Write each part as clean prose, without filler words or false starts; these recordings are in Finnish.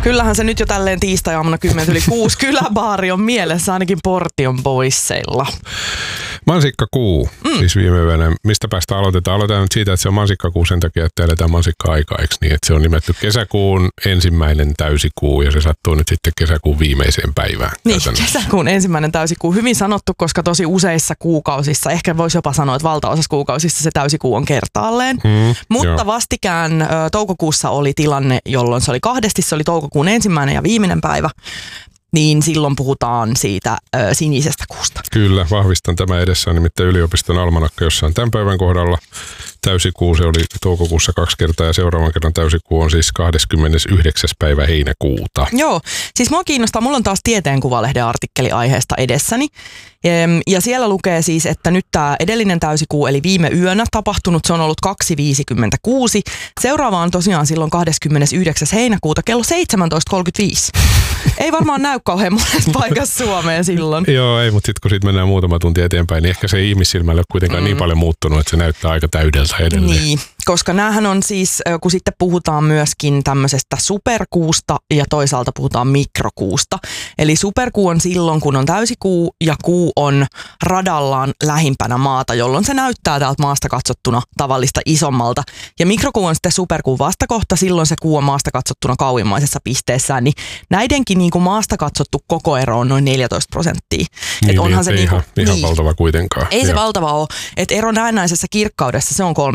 Kyllähän se nyt jo tälleen tiistai-aamuna 10:06 kyläbaari on mielessä, ainakin Portion Boysseilla. Mansikkakuu, siis viime yönä. Mistä päästä aloitetaan? Aloitetaan nyt siitä, että se on mansikkakuu sen takia, että eletään mansikka-aikaa, eikö niin? Että se on nimetty kesäkuun ensimmäinen täysikuu ja se sattuu nyt sitten kesäkuun viimeiseen päivään. Niin, kesäkuun ensimmäinen täysikuu. Hyvin sanottu, koska tosi useissa kuukausissa, ehkä voisi jopa sanoa, että valtaosassa kuukausissa se täysikuu on kertaalleen. Mutta vastikään toukokuussa oli tilanne, jolloin se oli kahdesti, se oli toukokuun ensimmäinen ja viimeinen päivä. Niin silloin puhutaan siitä sinisestä kuusta. Kyllä, vahvistan tämä edessä on nimittäin yliopiston almanakka, jossa on tämän päivän kohdalla täysikuu. Se oli toukokuussa 2 kertaa ja seuraavan kerran täysikuu on siis 29. päivä heinäkuuta. Joo, siis mua kiinnostaa, mulla on taas Tieteen Kuvalehden artikkeli aiheesta edessäni. Ja siellä lukee siis, että nyt tämä edellinen täysikuu, eli viime yönä tapahtunut, se on ollut 2.56. Seuraava on tosiaan silloin 29. heinäkuuta kello 17.35. Ei varmaan näy kauhean monessa paikassa Suomeen silloin. Joo, ei, mutta sitten kun siitä mennään muutama tunti eteenpäin, niin ehkä se ei ihmissilmälle ole kuitenkaan niin paljon muuttunut, että se näyttää aika täydeltä edelleen. Niin, koska näähän on siis, kun sitten puhutaan myöskin tämmöisestä superkuusta ja toisaalta puhutaan mikrokuusta. Eli superkuu on silloin, kun on täysikuu ja kuu on radallaan lähimpänä maata, jolloin se näyttää täältä maasta katsottuna tavallista isommalta. Ja mikrokuu on sitten superkuun vastakohta, silloin se kuu on maasta katsottuna kauimmaisessa pisteessään. Niin näidenkin niin kuin maasta katsottu koko ero on noin 14%. Niin, onhan se ihan valtava kuitenkaan. Ei se valtava ole. Että ero näennäisessä kirkkaudessa se on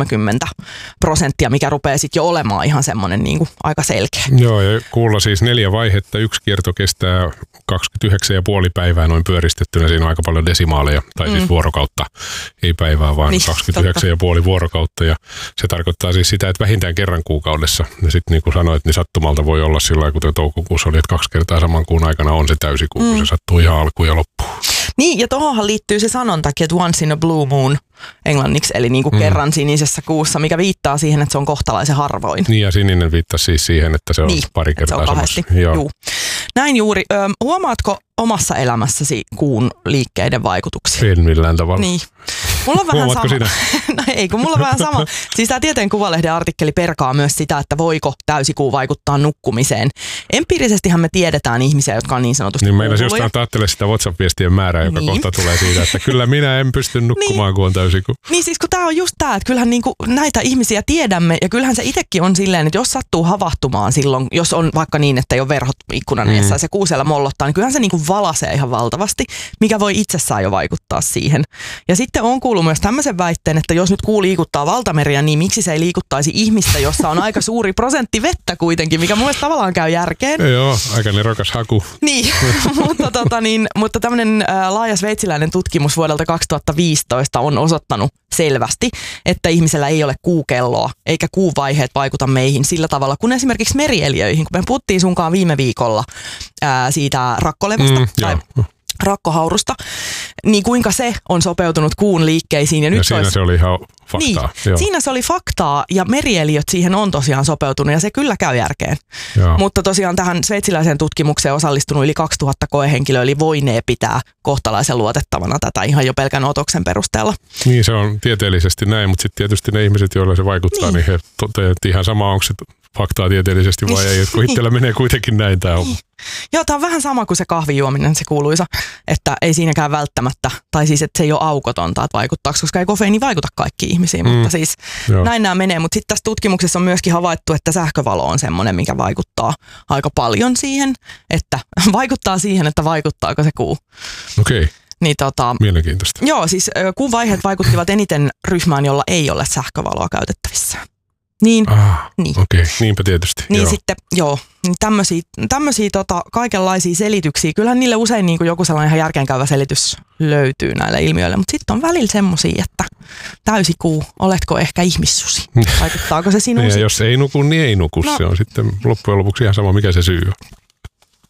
30%, mikä rupeaa sitten jo olemaan ihan semmoinen niin kuin aika selkeä. Joo, ja kuulla siis 4 vaihetta. Yksi kierto kestää 29,5 päivää noin pyöristettynä. Siinä on aika paljon desimaaleja, tai siis vuorokautta. Ei päivää, vaan niin, 29,5 vuorokautta. Ja se tarkoittaa siis sitä, että vähintään kerran kuukaudessa. Ja sitten niin kuin sanoit, niin sattumalta voi olla sillä lailla, kuten toukokuussa oli, että 2 kertaa saman kuun aikana on se täysikuu, kun se sattuu ihan alkuun ja loppuun. Niin, ja tohonhan liittyy se sanontakin, että once in a blue moon englanniksi, eli niin kuin kerran sinisessä kuussa, mikä viittaa siihen, että se on kohtalaisen harvoin. Niin, ja sininen viittasi siis siihen, että se on niin, pari kertaa samassa. Joo. Näin juuri. Huomaatko omassa elämässäsi kuun liikkeiden vaikutuksia? En millään tavalla. Niin. Mulla on vähän sama. Sinä? No ei, kun mulla on vähän sama. Siis tämä Tieteen Kuvalehden artikkeli perkaa myös sitä, että voiko täysikuu vaikuttaa nukkumiseen. Empiirisestihän me tiedetään ihmisiä, jotka on niin sanotusti niin meidän jostain ajattelee sitä WhatsApp-viestien määrää, joka kohta tulee siitä, että kyllä minä en pysty nukkumaan, kun on täysikuu. Niin siis kun tämä on just tämä, että kyllähän niinku näitä ihmisiä tiedämme ja kyllähän se itsekin on silleen, että jos sattuu havahtumaan silloin, jos on vaikka niin, että ei ole verhot ikkunan edessä ja se kuu siellä mollottaa, niin kyllähän se niinku valasee ihan valtavasti, mikä voi itsessään jo vaikuttaa siihen. Ja sitten on kuullut myös tämmöisen väitteen, että jos nyt kuu liikuttaa valtameriä, niin miksi se ei liikuttaisi ihmistä, jossa on aika suuri prosentti vettä kuitenkin, mikä mun mielestä tavallaan käy järkeen. Joo, aika nerokas haku. Niin, mutta tämmöinen laaja sveitsiläinen tutkimus vuodelta 2015 on osoittanut selvästi, että ihmisellä ei ole kuukelloa, eikä kuuvaiheet vaikuta meihin sillä tavalla kuin esimerkiksi merieliöihin. Kun me puhuttiin sunkaan viime viikolla siitä rakkolevästä tai rakkohaurusta, niin kuinka se on sopeutunut kuun liikkeisiin. Ja nyt siinä se oli ihan faktaa. Niin, siinä se oli faktaa ja merieliöt siihen on tosiaan sopeutunut ja se kyllä käy järkeen. Joo. Mutta tosiaan tähän sveitsiläiseen tutkimukseen osallistunut yli 2000 koehenkilöä, eli voinee pitää kohtalaisen luotettavana tätä ihan jo pelkän otoksen perusteella. Niin se on tieteellisesti näin, mutta sitten tietysti ne ihmiset, joilla se vaikuttaa, niin he toteavat, että ihan sama onko se faktaa tieteellisesti vai ei, kun itsellä menee kuitenkin näin tämä homma. Joo, tämä on vähän sama kuin se kahvijuominen, se kuuluisa, että ei siinäkään välttämättä, tai siis että se ei ole aukotonta, että vaikuttaako, koska ei kofeiini vaikuta kaikkiin ihmisiin, mutta siis näin nämä menee. Mutta sitten tässä tutkimuksessa on myöskin havaittu, että sähkövalo on semmoinen, mikä vaikuttaa aika paljon siihen, että vaikuttaa siihen, että vaikuttaako se kuu. Okei. Niin, mielenkiintoista. Joo, siis kuun vaiheet vaikuttivat eniten ryhmään, jolla ei ole sähkövaloa käytettävissä. Niin. Okei, niinpä tietysti. Niin sitten, niin tämmöisiä kaikenlaisia selityksiä. Kyllähän niille usein niin kuin joku sellainen ihan järkeenkäyvä selitys löytyy näille ilmiöille, mutta sitten on välillä semmoisia, että täysikuu, oletko ehkä ihmissusi? Vaikuttaako se sinuun? Ja jos ei nuku, niin ei nuku. No. Se on sitten loppujen lopuksi ihan sama, mikä se syy on.